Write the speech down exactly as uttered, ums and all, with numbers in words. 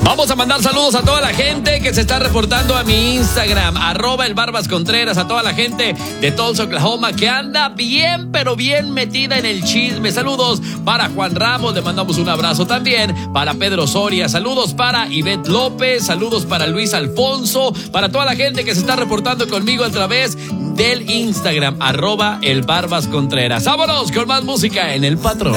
Vamos a mandar saludos a toda la gente que se está reportando a mi Instagram, arroba el Barbas Contreras, a toda la gente de Tulsa, Oklahoma, que anda bien, pero bien metida en el chisme. Saludos para Juan Ramos, le mandamos un abrazo también, para Pedro Soria, saludos para Ivette López, saludos para Luis Alfonso, para toda la gente que se está reportando conmigo a través del Instagram, arroba el Barbas Contreras. Vámonos con más música en El Patrón.